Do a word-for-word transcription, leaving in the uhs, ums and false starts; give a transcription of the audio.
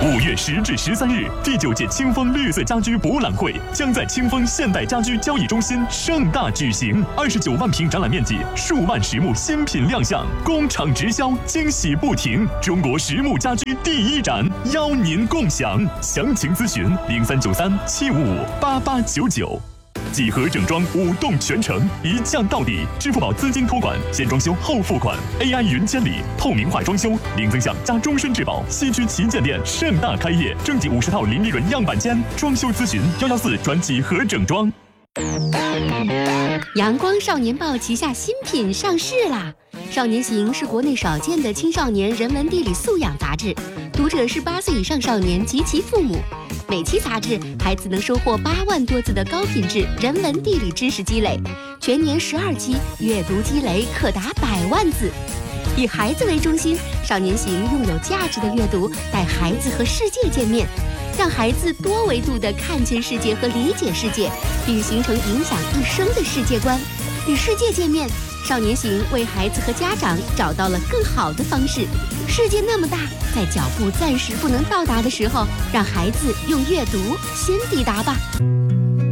五月十至十三日，第九届清风绿色家居博览会将在清风现代家居交易中心盛大举行。二十九万平展览面积，数万实木新品亮相，工厂直销，惊喜不停。中国实木家居第一展，邀您共享。详情咨询零三九三七五五八八九九。几何整装五动全程，一降到底。支付宝资金托管，先装修后付款 ，A I 云监理，透明化装修，零增项加终身质保。西区旗舰店盛大开业，正经五十套零利润样板间，装修咨询幺幺四转几何整装。 阳光少年报旗下新品上市啦！少年行是国内少见的青少年人文地理素养杂志，读者是八岁以上少年及其父母。每期杂志，孩子能收获八万多字的高品质人文地理知识积累，全年十二期，阅读积累可达百万字。以孩子为中心，少年行用有价值的阅读带孩子和世界见面，让孩子多维度地看见世界和理解世界，并形成影响一生的世界观。与世界见面，少年行为孩子和家长找到了更好的方式。世界那么大，在脚步暂时不能到达的时候，让孩子用阅读先抵达吧。